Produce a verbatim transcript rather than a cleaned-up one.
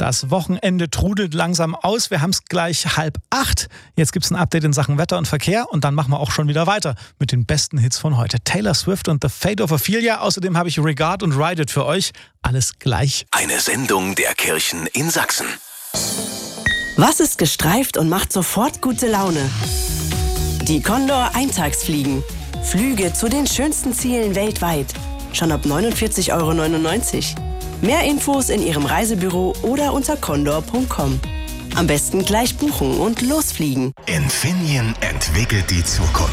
Das Wochenende trudelt langsam aus. Wir haben es gleich halb acht. Jetzt gibt es ein Update in Sachen Wetter und Verkehr und dann machen wir auch schon wieder weiter mit den besten Hits von heute. Taylor Swift und The Fate of Ophelia. Außerdem habe ich Regard und Ride It für euch. Alles gleich. Eine Sendung der Kirchen in Sachsen. Was ist gestreift und macht sofort gute Laune? Die Condor Eintagsfliegen. Flüge zu den schönsten Zielen weltweit. Schon ab neunundvierzig Euro neunundneunzig. Mehr Infos in Ihrem Reisebüro oder unter condor punkt com. Am besten gleich buchen und losfliegen. Infineon entwickelt die Zukunft.